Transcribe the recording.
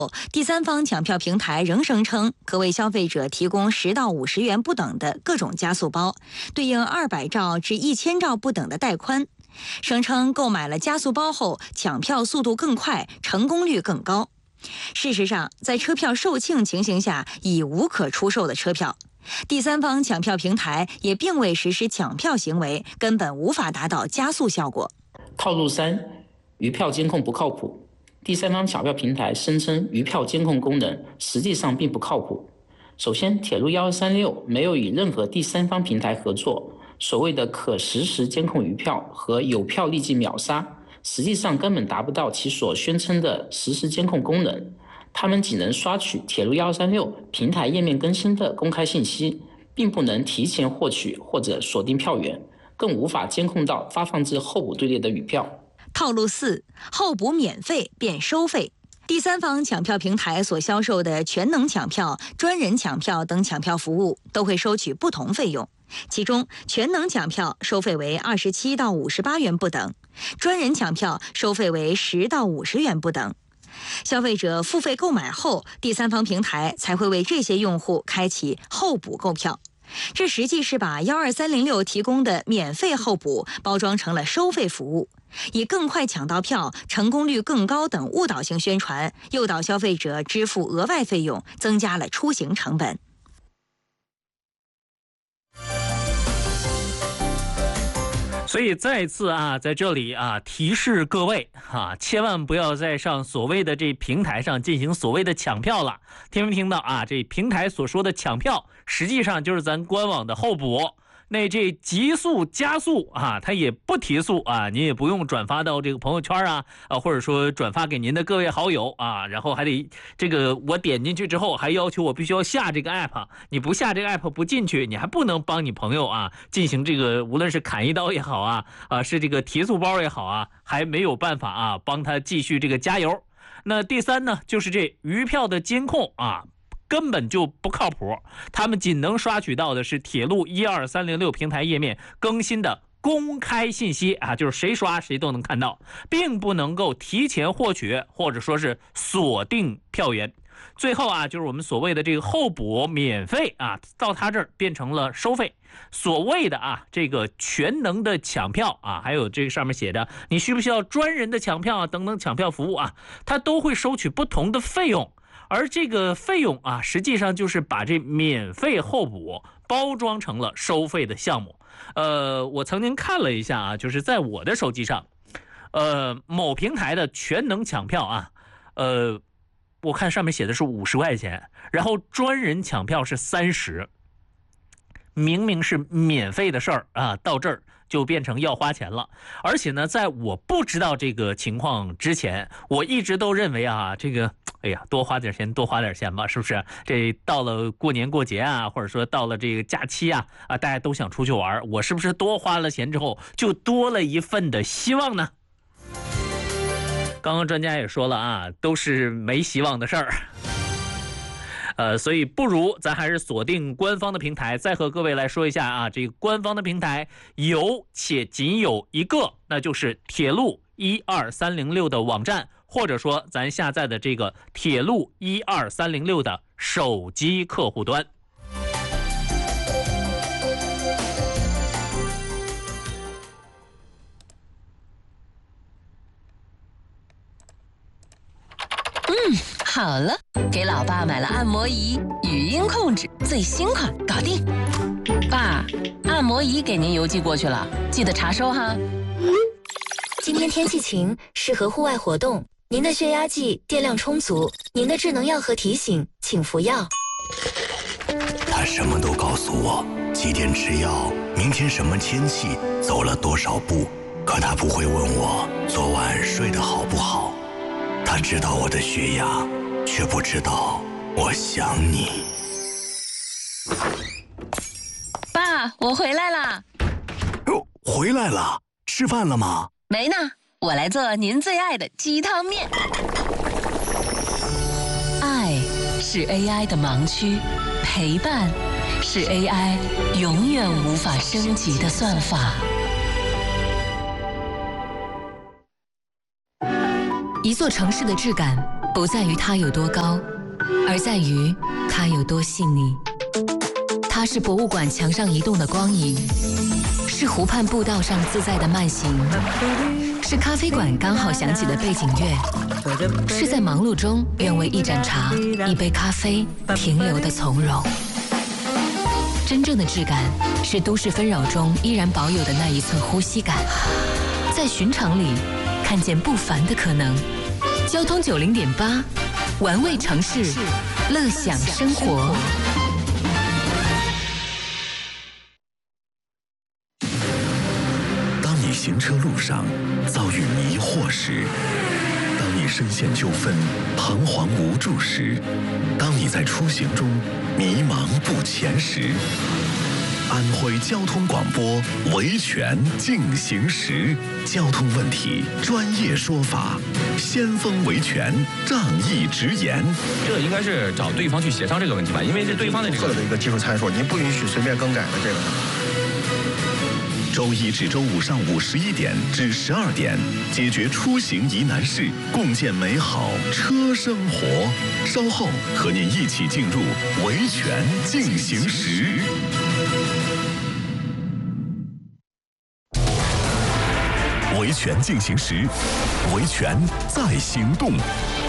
第三方抢票平台仍声称可为消费者提供10到50元不等的各种加速包，对应200兆至1000兆不等的带宽。声称购买了加速包后，抢票速度更快，成功率更高。事实上，在车票售罄情形下，已无可出售的车票。第三方抢票平台也并未实施抢票行为，根本无法达到加速效果。 套路3，余票监控不靠谱。第三方抢票平台声称余票监控功能，实际上并不靠谱。首先，铁路1236没有与任何第三方平台合作，所谓的可实时监控余票和有票立即秒杀，实际上根本达不到其所宣称的实时监控功能。他们仅能刷取铁路1236平台页面更新的公开信息，并不能提前获取或者锁定票源，更无法监控到发放至候补队列的余票。 套路4，候补免费变收费。第三方抢票平台所销售的全能抢票、专人抢票等抢票服务都会收取不同费用，其中全能抢票收费为27到58元不等，专人抢票收费为10到50元不等。消费者付费购买后，第三方平台才会为这些用户开启候补购票。这实际是把12306提供的免费候补包装成了收费服务，以更快抢到票、成功率更高等误导性宣传，诱导消费者支付额外费用，增加了出行成本。 所以再次在这里提示各位千万不要再上所谓的这平台上进行所谓的抢票了。听没听到这平台所说的抢票，实际上就是咱官网的候补。那这极速加速它也不提速您也不用转发到这个朋友圈或者说转发给您的各位好友然后还得这个我点进去之后还要求我必须要下这个 app， 你不下这个 app 不进去，你还不能帮你朋友进行这个无论是砍一刀也好是这个提速包也好还没有办法帮他继续这个加油。那第三呢，就是这余票的监控根本就不靠谱，他们仅能刷取到的是铁路12306平台页面更新的公开信息就是谁刷谁都能看到，并不能够提前获取或者说是锁定票源。最后就是我们所谓的这个候补免费到他这儿变成了收费。所谓的这个全能的抢票还有这个上面写着你需不需要专人的抢票等等抢票服务它都会收取不同的费用。而这个费用实际上就是把这免费候补包装成了收费的项目。我曾经看了一下就是在我的手机上，某平台的全能抢票我看上面写的是50块钱，然后专人抢票是30，明明是免费的事儿到这儿就变成要花钱了。而且呢，在我不知道这个情况之前，我一直都认为这个多花点钱多花点钱吧，是不是？这到了过年过节或者说到了这个假期大家都想出去玩，我是不是多花了钱之后就多了一份的希望呢？刚刚专家也说了都是没希望的事儿。所以不如咱还是锁定官方的平台。再和各位来说一下这个官方的平台有且仅有一个，那就是铁路12306的网站，或者说咱下载的这个铁路12306的手机客户端。 好了，给老爸买了按摩仪，语音控制，最新款，搞定。爸，按摩仪给您邮寄过去了，记得查收哈。 今天天气晴，适合户外活动。您的血压计电量充足，您的智能药盒提醒，请服药。 他什么都告诉我，几点吃药，明天什么天气，走了多少步，可他不会问我昨晚睡得好不好。他知道我的血压，却不知道我想你。 爸，我回来啦。 回来了，吃饭了吗？ 没呢，我来做您最爱的鸡汤面。爱是 AI 的盲区，陪伴是 AI 永远无法升级的算法。 一座城市的质感不在于它有多高，而在于它有多细腻。它是博物馆墙上移动的光影，是湖畔步道上自在的慢行，是咖啡馆刚好响起的背景乐，是在忙碌中愿为一盏茶、一杯咖啡停留的从容。真正的质感是都市纷扰中依然保有的那一寸呼吸感，在寻常里看见不凡的可能。交通90.8，玩味城市，乐享生活。 当你行车路上遭遇迷惑时，当你深陷纠纷、彷徨无助时，当你在出行中迷茫不前时，安徽交通广播维权进行时，交通问题专业说法，先锋维权，仗义直言。 这应该是找对方去协商这个问题吧，因为是对方的这个一个技术参数，您不允许随便更改的这个。 周一至周五上午11点至12点，解决出行疑难事，共建美好车生活。稍后和您一起进入维权进行时。维权进行时，维权在行动。